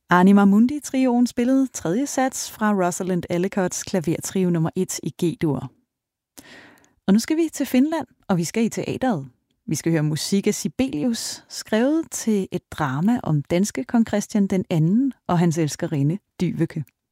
Anima Mundi-trioen spillede tredje sats fra Rosalind Ellicotts klavertrio nummer 1 i G-dur. Og nu skal vi til Finland, og vi skal i teateret. Vi skal høre musik af Sibelius, skrevet til et drama om danske kong Christian den anden og hans elskerinde Dyveke.